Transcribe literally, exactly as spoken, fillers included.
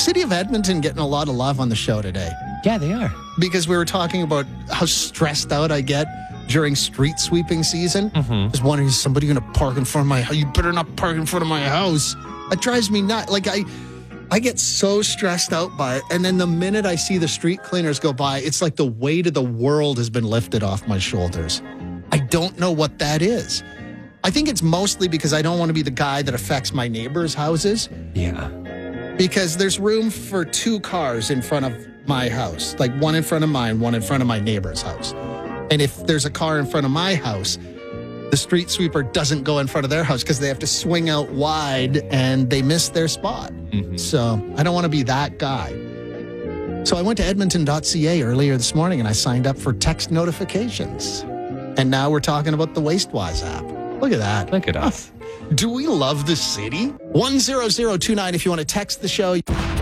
city of Edmonton getting a lot of love on the show today. Yeah, they are. Because we were talking about how stressed out I get during street sweeping season. Mm-hmm. Just wondering, is somebody going to park in front of my house? You better not park in front of my house. That drives me nuts. Like, I, I get so stressed out by it. And then the minute I see the street cleaners go by, it's like the weight of the world has been lifted off my shoulders. I don't know what that is. I think it's mostly because I don't want to be the guy that affects my neighbors' houses. Yeah. Because there's room for two cars in front of my house, like one in front of mine, one in front of my neighbor's house. And if there's a car in front of my house, the street sweeper doesn't go in front of their house because they have to swing out wide and they miss their spot. Mm-hmm. So I don't want to be that guy. So I went to edmonton dot c a earlier this morning and I signed up for text notifications. And now we're talking about the WasteWise app. Look at that. Look at us. Do we love the city? one zero zero two nine if you want to text the show.